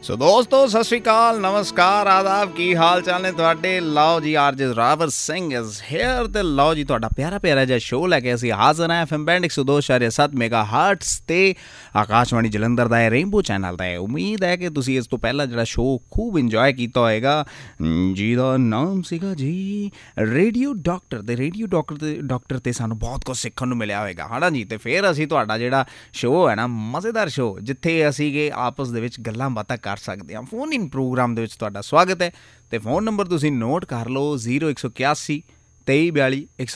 ਸੋ ਦੋਸਤੋ ਸਤਿ ਸ਼੍ਰੀ ਅਕਾਲ, ਨਮਸਕਾਰ, ਆਦਾਬ, ਕੀ ਹਾਲ ਚਾਲ ਨੇ ਤੁਹਾਡੇ। ਲਓ ਜੀ ਆਰਜੇ ਰਾਵਰ ਸਿੰਘ ਇਜ਼ ਹੇਅਰ ਤੇ ਲਓ ਜੀ ਤੁਹਾਡਾ ਪਿਆਰਾ ਪਿਆਰਾ ਜਿਹਾ ਸ਼ੋਅ ਲੈ ਕੇ ਅਸੀਂ ਹਾਜ਼ਰ ਹਾਂ FM ਬੈਂਡ 102.7 ਮੈਗਾ ਹਰਟਸ ਤੇ ਆਕਾਸ਼ਵਾਣੀ ਜਲੰਧਰ ਦਾ ਹੈ, ਰੇਨਬੋ ਚੈਨਲ ਦਾ ਹੈ। ਉਮੀਦ ਹੈ ਕਿ ਤੁਸੀਂ ਇਸ ਤੋਂ ਪਹਿਲਾਂ ਜਿਹੜਾ ਸ਼ੋਅ ਖੂਬ ਇੰਜੋਏ ਕੀਤਾ ਹੋਏਗਾ, ਜਿਹਦਾ ਨਾਮ ਸੀਗਾ ਜੀ ਰੇਡੀਓ ਡਾਕਟਰ। ਤੇ ਰੇਡੀਓ ਡਾਕਟਰ ਤੇ ਸਾਨੂੰ ਬਹੁਤ ਕੁਝ ਸਿੱਖਣ ਨੂੰ ਮਿਲਿਆ ਹੋਏਗਾ, ਹੈ ਨਾ ਜੀ। ਤੇ ਫਿਰ ਅਸੀਂ ਤੁਹਾਡਾ ਜਿਹੜਾ ਸ਼ੋਅ ਹੈ ਨਾ, ਮਜ਼ੇਦਾਰ ਸ਼ੋਅ, ਜਿੱਥੇ ਅਸੀਂ ਕਿ ਆਪਸ ਦੇ ਵਿੱਚ ਗੱਲਾਂ ਬਾਤਾਂ ਕਰ ਸਕਦੇ ਹਾਂ, ਫੋਨ ਇਨ ਪ੍ਰੋਗਰਾਮ ਦੇ ਵਿੱਚ ਤੁਹਾਡਾ ਸਵਾਗਤ ਹੈ। ਤੇ ਫੋਨ ਨੰਬਰ ਤੁਸੀਂ ਨੋਟ ਕਰ ਲਓ 0181 2342